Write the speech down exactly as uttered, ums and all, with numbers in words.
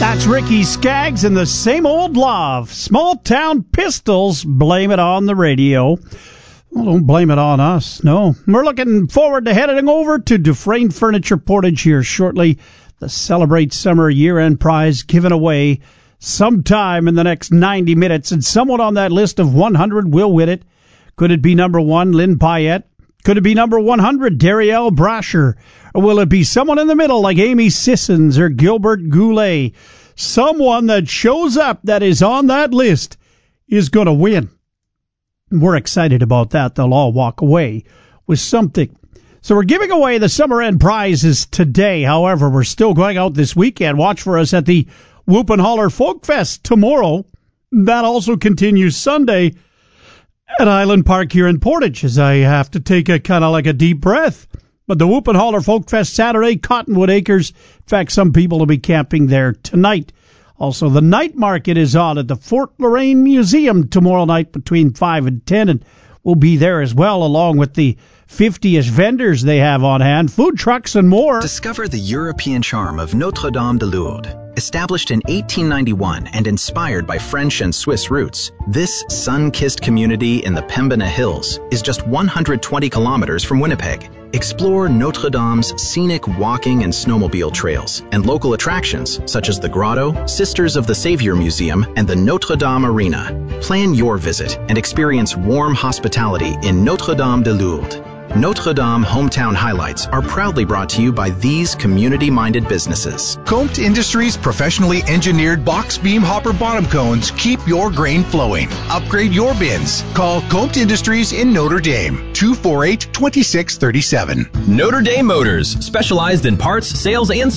That's Ricky Skaggs and the Same Old Love. Small Town Pistols, blame it on the radio. Well, don't blame it on us, no. We're looking forward to heading over to Dufresne Furniture Portage here shortly. The Celebrate Summer year-end prize given away sometime in the next ninety minutes, and someone on that list of one hundred will win it. Could it be number one, Lynn Payette? Could it be number one hundred, Darielle Brasher? Or will it be someone in the middle like Amy Sissons or Gilbert Goulet? Someone that shows up that is on that list is going to win. We're excited about that. They'll all walk away with something. So we're giving away the summer end prizes today. However, we're still going out this weekend. Watch for us at the Whoop and Holler Folk Fest tomorrow. That also continues Sunday at Island Park here in Portage, as I have to take a kind of like a deep breath. But the Whoop and Holler Folk Fest Saturday, Cottonwood Acres. In fact, some people will be camping there tonight. Also, the night market is on at the Fort Loraine Museum tomorrow night between five and ten, and we'll be there as well, along with the fifty-ish vendors they have on hand, food trucks and more. Discover the European charm of Notre-Dame de Lourdes. Established in eighteen ninety-one and inspired by French and Swiss roots, this sun-kissed community in the Pembina Hills is just one hundred twenty kilometers from Winnipeg. Explore Notre Dame's scenic walking and snowmobile trails and local attractions such as the Grotto, Sisters of the Savior Museum, and the Notre Dame Arena. Plan your visit and experience warm hospitality in Notre-Dame de Lourdes. Notre Dame Hometown Highlights are proudly brought to you by these community-minded businesses. Comte Industries' professionally engineered box beam hopper bottom cones keep your grain flowing. Upgrade your bins. Call Comte Industries in Notre Dame, two four eight, two six three seven. Notre Dame Motors, specialized in parts, sales, and